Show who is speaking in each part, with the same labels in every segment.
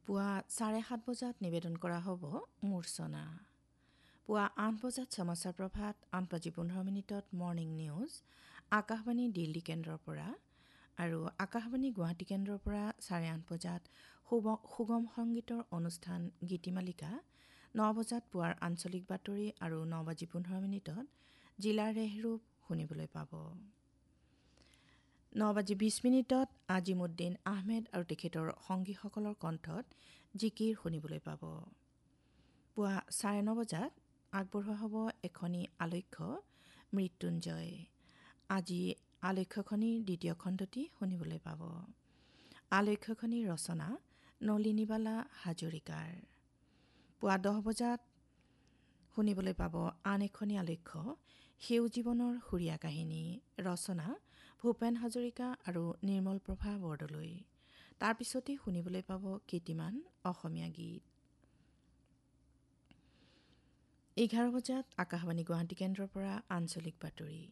Speaker 1: পুৱা 7:30 বজাত নিবেদন কৰা হ'ব মূৰ্ছনা। পুৱা 8 বজাত সমাচাৰ প্ৰভাত, 8:15 মৰ্ণিং নিউজ আকাশবাণী দিল্লী কেন্দ্ৰৰ পৰা আৰু আকাশবাণী গুৱাহাটী কেন্দ্ৰৰ পৰা 8:30 বজাত সুগম সংগীতৰ অনুষ্ঠান গীতিমালিকা, 9 বজাত পুৱাৰ আঞ্চলিক বাতৰি আৰু 9:15 জিলাৰ ৰেহৰূপ শুনিবলৈ পাব। 9:20 আজিমুদ্দিন আহমেদ আৰু তেখেতৰ সংগীসকলৰ কণ্ঠত জিকিৰ শুনিবলৈ পাব। পুৱা 9:30 বজাত আগবঢ়োৱা হ'ব এখনি আলক্ষ্য মৃত্যুঞ্জয়। আজি আলক্ষ্যখনিৰ দ্বিতীয় খণ্ডটি শুনিবলৈ পাব। আলক্ষ্যখনিৰ ৰচনা নলিনীবালা হাজৰিকাৰ। পুৱা 10 বজাত শুনিবলৈ পাব আন এখনি আলক্ষ্য সেউ জীৱনৰ সুৰীয়া কাহিনী, ৰচনা ভূপেন হাজৰিকা আৰু নিৰ্মল প্ৰভা বৰদলৈ। তাৰ পিছতেই শুনিবলৈ পাব কেইটিমান অসমীয়া গীত। 11 বজাত আকাশবাণী গুৱাহাটী কেন্দ্ৰৰ পৰা আঞ্চলিক বাতৰি।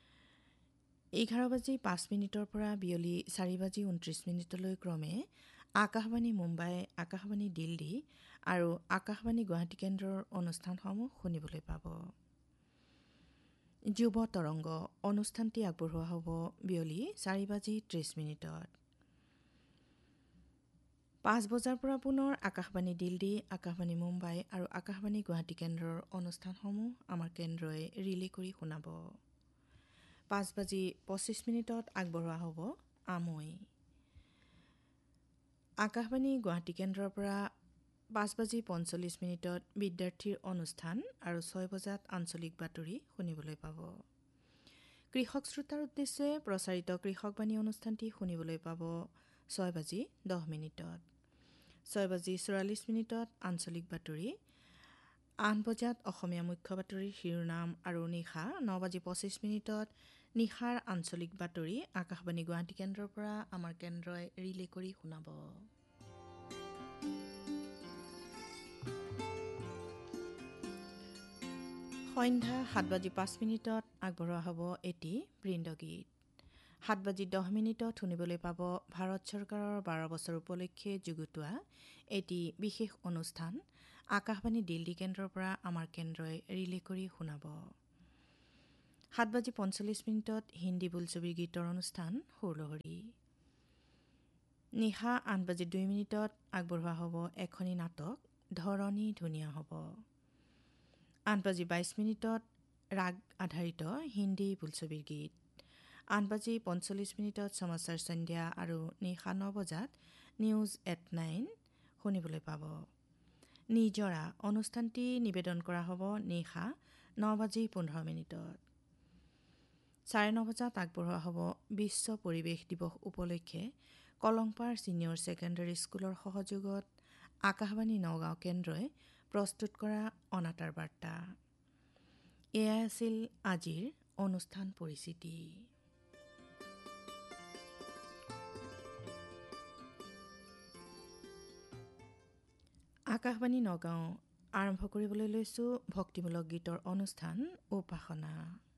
Speaker 1: 11:05 পৰা বিয়লি 4:29 ক্ৰমে আকাশবাণী মুম্বাই, আকাশবাণী দিল্লী আৰু আকাশবাণী গুৱাহাটী কেন্দ্ৰৰ অনুষ্ঠানসমূহ শুনিবলৈ পাব। যুৱ তৰংগ অনুষ্ঠানটি আগবঢ়োৱা হ'ব বিয়লি 4:30 5 বজাৰ পৰা পুনৰ আকাশবাণী দিল্লী, আকাশবাণী মুম্বাই আৰু আকাশবাণী গুৱাহাটী কেন্দ্ৰৰ অনুষ্ঠানসমূহ আমাৰ কেন্দ্ৰই ৰিলে কৰি শুনাব। 5:25 আগবঢ়োৱা হ'ব আমৈ। আকাশবাণী গুৱাহাটী কেন্দ্ৰৰ পৰা 5:45 বিদ্যাৰ্থীৰ অনুষ্ঠান আৰু 6 বজাত আঞ্চলিক বাতৰি শুনিবলৈ পাব। কৃষক শ্ৰোতাৰ উদ্দেশ্যে প্ৰচাৰিত কৃষকবাণী অনুষ্ঠানটি শুনিবলৈ পাব 6:10। 6:44 আঞ্চলিক বাতৰি, 8 বজাত অসমীয়া মুখ্য বাতৰিৰ শিৰোনাম আৰু নিশা 9:25 নিশাৰ আঞ্চলিক বাতৰি আকাশবাণী গুৱাহাটী কেন্দ্ৰৰ পৰা আমাৰ কেন্দ্ৰই ৰিলে কৰি শুনাব। সন্ধ্যা 7:05 আগবঢ়োৱা হ'ব এটি বৃন্দগীত। 7:10 শুনিবলৈ পাব ভাৰত চৰকাৰৰ 12 বছৰ উপলক্ষে যুগুতোৱা এটি বিশেষ অনুষ্ঠান আকাশবাণী দিল্লী কেন্দ্ৰৰ পৰা আমাৰ কেন্দ্ৰই ৰিলে কৰি শুনাব। 7:45 হিন্দী বোলছবিৰ গীতৰ অনুষ্ঠান সুৰলহৰী। নিশা 8:02 আগবঢ়োৱা হ'ব এখনি নাটক ধৰণী ধুনীয়া হ'ব। 8:22 ৰাগ আধাৰিত হিন্দী বোলছবিৰ গীত। 8:45 সমাচাৰ সন্ধ্যা আৰু নিশা 9 বজাত নিউজ এট 9 শুনিবলৈ পাব। নিজৰা অনুষ্ঠানটি নিবেদন কৰা হ'ব নিশা 9:15। 9:30 বজাত আগবঢ়োৱা হ'ব বিশ্ব পৰিৱেশ দিৱস উপলক্ষে কলংপাৰ ছিনিয়ৰ ছেকেণ্ডাৰী স্কুলৰ সহযোগত আকাশবাণী নগাঁও কেন্দ্ৰই প্ৰস্তুত কৰা অনাতাঁৰ বাৰ্তা। এয়াই আছিল আজিৰ অনুষ্ঠান পৰিচিতি। আকাশবাণী নগাঁও আৰম্ভ কৰিবলৈ লৈছোঁ ভক্তিমূলক গীতৰ অনুষ্ঠান উপাসনা।